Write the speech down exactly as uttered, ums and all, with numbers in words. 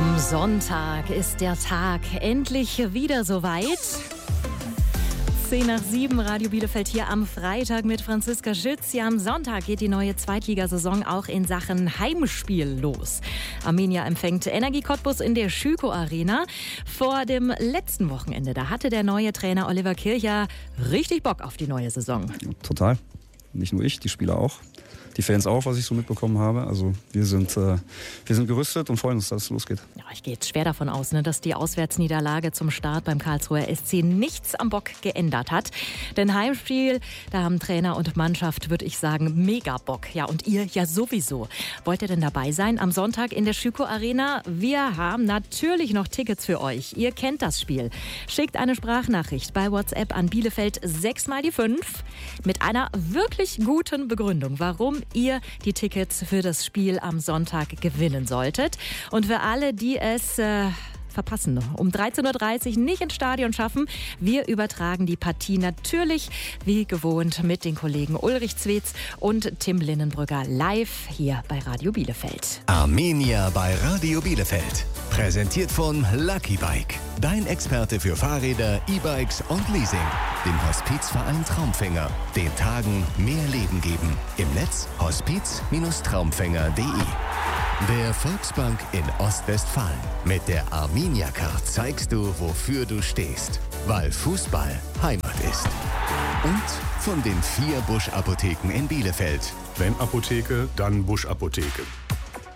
Am Sonntag ist der Tag endlich wieder soweit. zehn nach sieben, Radio Bielefeld hier am Freitag mit Franziska Schütz. Ja, am Sonntag geht die neue Zweitligasaison auch in Sachen Heimspiel los. Arminia empfängt Energie Cottbus in der Schüco Arena. Vor dem letzten Wochenende, da hatte der neue Trainer Oliver Kircher richtig Bock auf die neue Saison. Ja, total. Nicht nur ich, die Spieler auch. Die Fans auch, was ich so mitbekommen habe. Also wir sind, äh, wir sind gerüstet und freuen uns, dass es losgeht. Ja, ich gehe jetzt schwer davon aus, ne, dass die Auswärtsniederlage zum Start beim Karlsruher S C nichts am Bock geändert hat. Denn Heimspiel, da haben Trainer und Mannschaft, würde ich sagen, mega Bock. Ja, und ihr ja sowieso. Wollt ihr denn dabei sein am Sonntag in der Schüco Arena? Wir haben natürlich noch Tickets für euch. Ihr kennt das Spiel. Schickt eine Sprachnachricht bei WhatsApp an Bielefeld sechs mal die fünf mit einer wirklich guten Begründung, warum ihr die Tickets für das Spiel am Sonntag gewinnen solltet. Und für alle, die es äh, verpassen, um dreizehn Uhr dreißig nicht ins Stadion schaffen, wir übertragen die Partie natürlich wie gewohnt mit den Kollegen Ulrich Zwetz und Tim Linnenbrügger live hier bei Radio Bielefeld. Arminia bei Radio Bielefeld. Präsentiert von Lucky Bike. Dein Experte für Fahrräder, E-Bikes und Leasing. Dem Hospizverein Traumfänger. Den Tagen mehr Leben geben. Im Netz hospiz Bindestrich traumfänger punkt de. Der Volksbank in Ostwestfalen. Mit der Arminia-Card zeigst du, wofür du stehst. Weil Fußball Heimat ist. Und von den vier Busch-Apotheken in Bielefeld. Wenn Apotheke, dann Busch Apotheke.